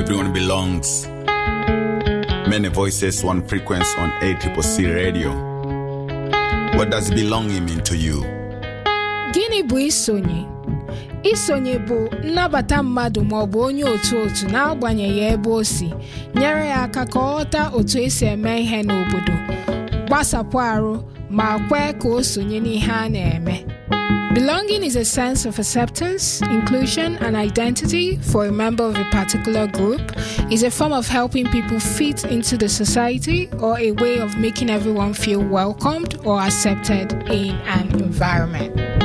everyone belongs. Many voices, one frequency on ACCC radio. What does belonging mean to you? Gịnị bụ isonye? Isonye bụ nnabata mmadụ ma ọ bụ onye otu na-agbanyeghị ebe o si, nyere ya aka ka ọ ghọta otu esi eme ihe n'obodo, gbasapụ arụ ma kwe ka o sonye n'ihe a na-eme. Belonging is a sense of acceptance, inclusion, and identity for a member of a particular group. It's a form of helping people fit into the society or a way of making everyone feel welcomed or accepted in an environment.